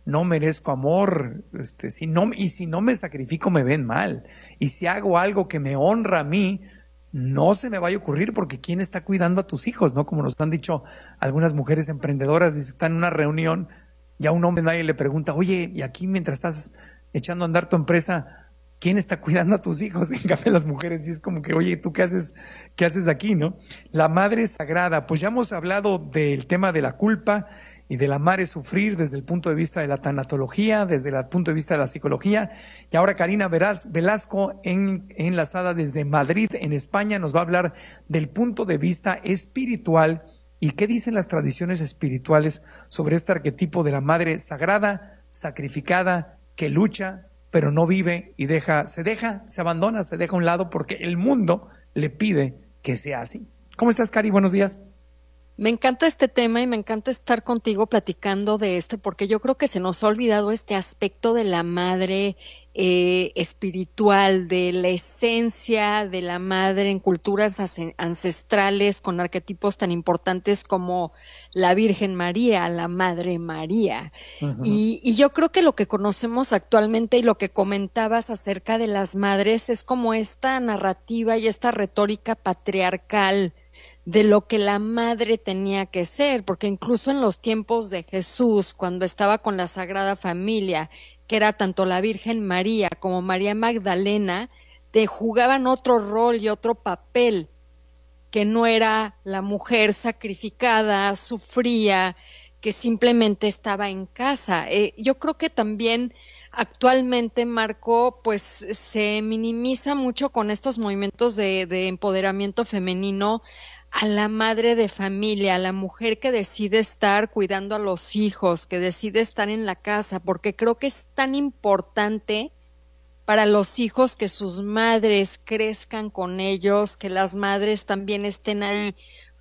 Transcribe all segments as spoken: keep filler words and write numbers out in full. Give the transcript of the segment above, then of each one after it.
no merezco amor, este, si no, y si no me sacrifico me ven mal, y si hago algo que me honra a mí, no se me vaya a ocurrir, porque ¿quién está cuidando a tus hijos? ¿No? Como nos han dicho algunas mujeres emprendedoras, dice, están en una reunión, y a un hombre nadie le pregunta, oye, y aquí mientras estás echando a andar tu empresa, ¿quién está cuidando a tus hijos? En cambio, las mujeres sí es como que, oye, ¿tú qué haces, qué haces aquí, no? La madre sagrada, pues ya hemos hablado del tema de la culpa y del amar es sufrir desde el punto de vista de la tanatología, desde el punto de vista de la psicología. Y ahora Karina Velasco, en, enlazada desde Madrid, en España, nos va a hablar del punto de vista espiritual y qué dicen las tradiciones espirituales sobre este arquetipo de la madre sagrada, sacrificada, que lucha, pero no vive y deja, se deja, se abandona, se deja a un lado porque el mundo le pide que sea así. ¿Cómo estás, Cari? Buenos días. Me encanta este tema y me encanta estar contigo platicando de esto porque yo creo que se nos ha olvidado este aspecto de la madre eh, espiritual, de la esencia de la madre en culturas ancestrales con arquetipos tan importantes como la Virgen María, la Madre María. Uh-huh. Y, y yo creo que lo que conocemos actualmente y lo que comentabas acerca de las madres es como esta narrativa y esta retórica patriarcal de lo que la madre tenía que ser, porque incluso en los tiempos de Jesús, cuando estaba con la Sagrada Familia, que era tanto la Virgen María como María Magdalena, te jugaban otro rol y otro papel, que no era la mujer sacrificada, sufría, que simplemente estaba en casa. Eh, yo creo que también actualmente, Marco, pues se minimiza mucho con estos movimientos de, de empoderamiento femenino a la madre de familia, a la mujer que decide estar cuidando a los hijos, que decide estar en la casa, porque creo que es tan importante para los hijos que sus madres crezcan con ellos, que las madres también estén ahí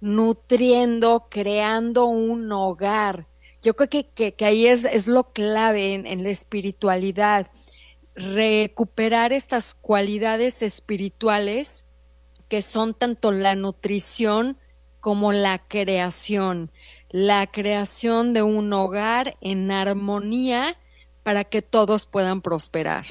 nutriendo, creando un hogar. Yo creo que, que, que ahí es, es lo clave en, en la espiritualidad, recuperar estas cualidades espirituales que son tanto la nutrición como la creación, la creación de un hogar en armonía para que todos puedan prosperar.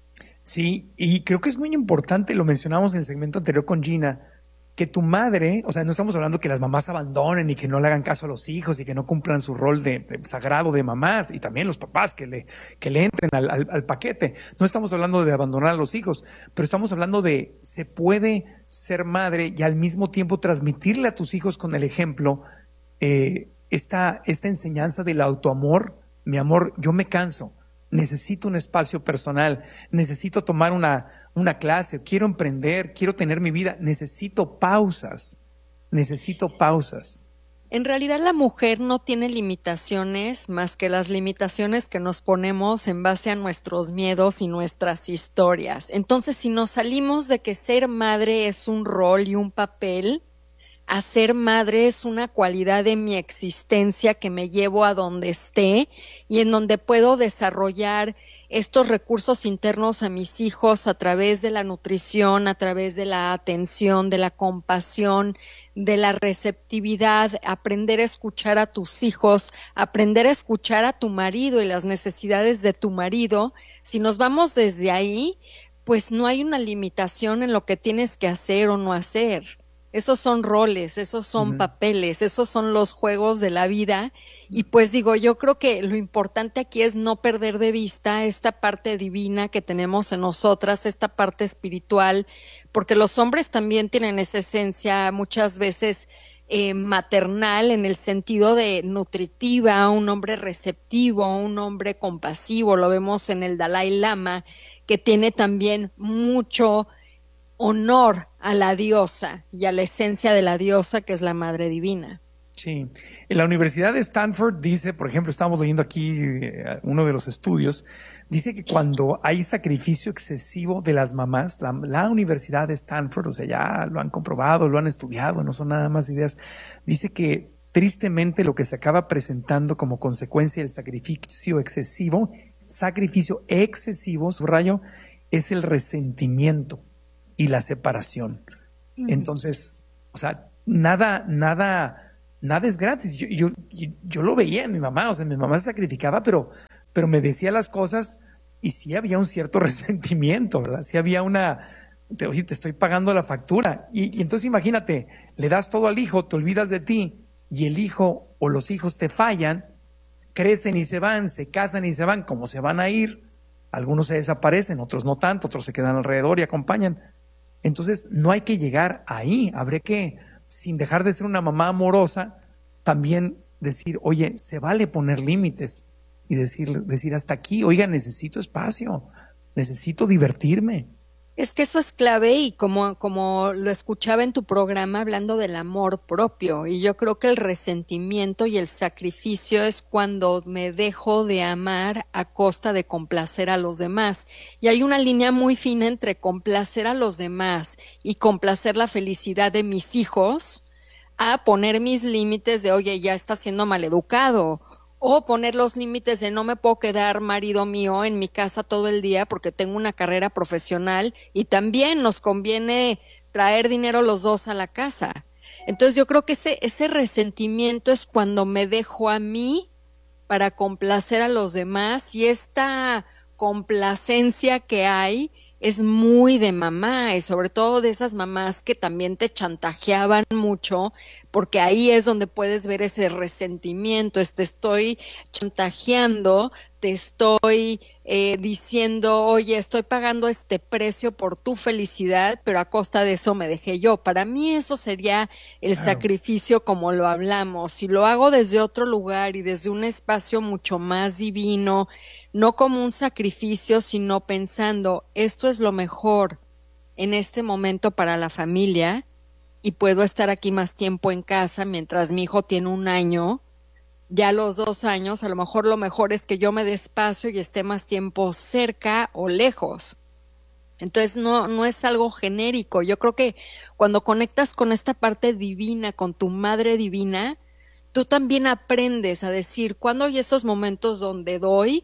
Sí, y creo que es muy importante, lo mencionamos en el segmento anterior con Gina, que tu madre, o sea, no estamos hablando que las mamás abandonen y que no le hagan caso a los hijos y que no cumplan su rol de, de sagrado de mamás, y también los papás que le, que le entren al, al, al paquete. No estamos hablando de abandonar a los hijos, pero estamos hablando de se puede ser madre y al mismo tiempo transmitirle a tus hijos con el ejemplo eh, esta, esta enseñanza del autoamor. Mi amor, yo me canso. Necesito un espacio personal, necesito tomar una, una clase, quiero emprender, quiero tener mi vida, necesito pausas, necesito pausas. En realidad la mujer no tiene limitaciones más que las limitaciones que nos ponemos en base a nuestros miedos y nuestras historias. Entonces, si nos salimos de que ser madre es un rol y un papel, a ser madre es una cualidad de mi existencia que me llevo a donde esté y en donde puedo desarrollar estos recursos internos a mis hijos a través de la nutrición, a través de la atención, de la compasión, de la receptividad, aprender a escuchar a tus hijos, aprender a escuchar a tu marido y las necesidades de tu marido. Si nos vamos desde ahí, pues no hay una limitación en lo que tienes que hacer o no hacer. Esos son roles, esos son uh-huh. papeles, esos son los juegos de la vida. Y pues digo, yo creo que lo importante aquí es no perder de vista esta parte divina que tenemos en nosotras, esta parte espiritual, porque los hombres también tienen esa esencia muchas veces eh, maternal en el sentido de nutritiva, un hombre receptivo, un hombre compasivo. Lo vemos en el Dalai Lama, que tiene también mucho honor a la diosa y a la esencia de la diosa que es la Madre Divina. Sí, en la Universidad de Stanford dice, por ejemplo, estamos leyendo aquí eh, uno de los estudios, dice que cuando hay sacrificio excesivo de las mamás, la, la Universidad de Stanford, o sea, ya lo han comprobado, lo han estudiado, no son nada más ideas, dice que tristemente lo que se acaba presentando como consecuencia del sacrificio excesivo, sacrificio excesivo, subrayo, es el resentimiento y la separación. Uh-huh. Entonces, o sea, nada, nada, nada es gratis. Yo, yo, yo lo veía en mi mamá, o sea, mi mamá se sacrificaba, pero, pero me decía las cosas y sí había un cierto resentimiento, ¿verdad? Sí había una, te, oye, te estoy pagando la factura. Y, y entonces imagínate, le das todo al hijo, te olvidas de ti y el hijo o los hijos te fallan, crecen y se van, se casan y se van, como se van a ir, algunos se desaparecen, otros no tanto, otros se quedan alrededor y acompañan. Entonces no hay que llegar ahí, habrá que, sin dejar de ser una mamá amorosa, también decir, oye, se vale poner límites y decir, decir hasta aquí, oiga, necesito espacio, necesito divertirme. Es que eso es clave y como, como lo escuchaba en tu programa hablando del amor propio, y yo creo que el resentimiento y el sacrificio es cuando me dejo de amar a costa de complacer a los demás. Y hay una línea muy fina entre complacer a los demás y complacer la felicidad de mis hijos a poner mis límites de, oye, ya está siendo maleducado. O poner los límites de no me puedo quedar, marido mío, en mi casa todo el día porque tengo una carrera profesional y también nos conviene traer dinero los dos a la casa. Entonces yo creo que ese, ese resentimiento es cuando me dejo a mí para complacer a los demás, y esta complacencia que hay es muy de mamá, y sobre todo de esas mamás que también te chantajeaban mucho, porque ahí es donde puedes ver ese resentimiento, es, te estoy chantajeando, te estoy eh, diciendo, oye, estoy pagando este precio por tu felicidad, pero a costa de eso me dejé yo. Para mí eso sería el Claro. sacrificio como lo hablamos. Si lo hago desde otro lugar y desde un espacio mucho más divino, no como un sacrificio, sino pensando, esto es lo mejor en este momento para la familia y puedo estar aquí más tiempo en casa mientras mi hijo tiene un año, ya a los dos años, a lo mejor lo mejor es que yo me dé espacio y esté más tiempo cerca o lejos. Entonces no, no es algo genérico. Yo creo que cuando conectas con esta parte divina, con tu madre divina, tú también aprendes a decir cuándo hay esos momentos donde doy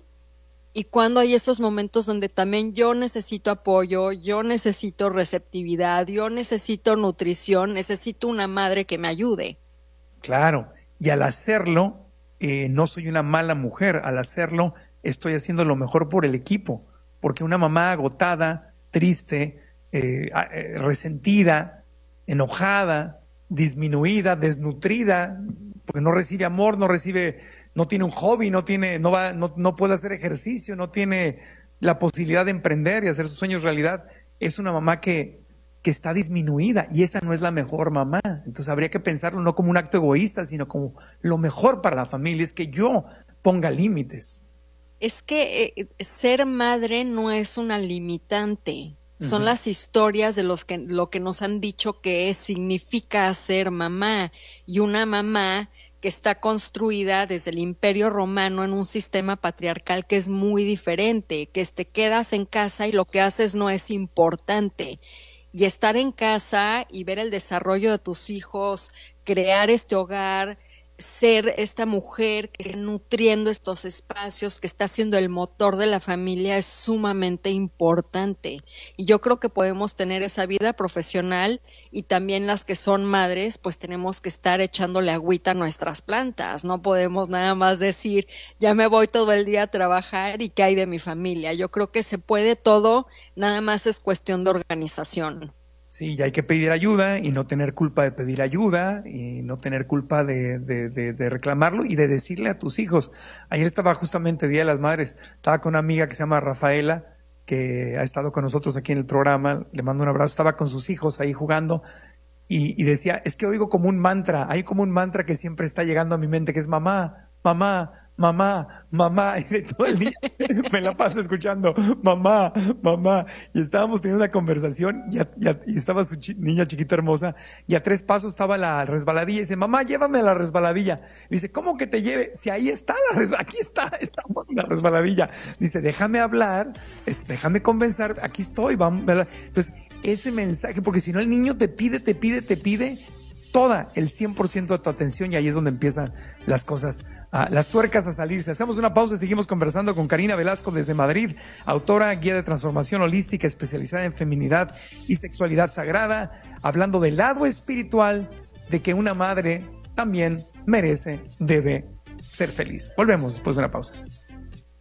y cuándo hay esos momentos donde también yo necesito apoyo, yo necesito receptividad, yo necesito nutrición, necesito una madre que me ayude. Claro, y al hacerlo, eh, no soy una mala mujer, al hacerlo estoy haciendo lo mejor por el equipo, porque una mamá agotada, triste, eh, eh, resentida, enojada, disminuida, desnutrida, porque no recibe amor, no recibe, no tiene un hobby, no tiene, no va, no, no puede hacer ejercicio, no tiene la posibilidad de emprender y hacer sus sueños realidad, es una mamá que que está disminuida, y esa no es la mejor mamá. Entonces habría que pensarlo no como un acto egoísta, sino como lo mejor para la familia, es que yo ponga límites. Es que eh, ser madre no es una limitante, son Uh-huh. las historias de los que, lo que nos han dicho que es, significa ser mamá, y una mamá que está construida desde el Imperio Romano en un sistema patriarcal que es muy diferente, que te quedas en casa y lo que haces no es importante. Y estar en casa y ver el desarrollo de tus hijos, crear este hogar, ser esta mujer que está nutriendo estos espacios, que está siendo el motor de la familia, es sumamente importante. Y yo creo que podemos tener esa vida profesional, y también las que son madres, pues tenemos que estar echándole agüita a nuestras plantas. No podemos nada más decir, ya me voy todo el día a trabajar y qué hay de mi familia. Yo creo que se puede todo, nada más es cuestión de organización. Sí, y hay que pedir ayuda y no tener culpa de pedir ayuda y no tener culpa de, de, de, de reclamarlo y de decirle a tus hijos. Ayer estaba justamente Día de las Madres, estaba con una amiga que se llama Rafaela, que ha estado con nosotros aquí en el programa, le mando un abrazo, estaba con sus hijos ahí jugando y, y decía, es que oigo como un mantra, hay como un mantra que siempre está llegando a mi mente, que es mamá, mamá, mamá, mamá, y todo el día me la paso escuchando, mamá, mamá, y estábamos teniendo una conversación, y, a, y, a, y estaba su chi, niña chiquita hermosa, y a tres pasos estaba la resbaladilla, y dice, mamá, llévame a la resbaladilla. Y dice, ¿cómo que te lleve? Si ahí está la res, aquí está, estamos en la resbaladilla. Dice, déjame hablar, déjame convencer, aquí estoy, vamos, ¿verdad? Entonces, ese mensaje, porque si no el niño te pide, te pide, te pide, toda el cien por ciento de tu atención, y ahí es donde empiezan las cosas, uh, las tuercas a salirse. Hacemos una pausa y seguimos conversando con Karina Velasco desde Madrid, autora, guía de transformación holística especializada en feminidad y sexualidad sagrada, hablando del lado espiritual de que una madre también merece, debe ser feliz. Volvemos después de una pausa.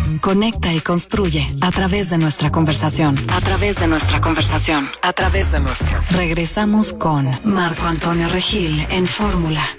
Conecta y construye a través de nuestra conversación. A través de nuestra conversación. A través de nuestra. Regresamos con Marco Antonio Regil en Fórmula.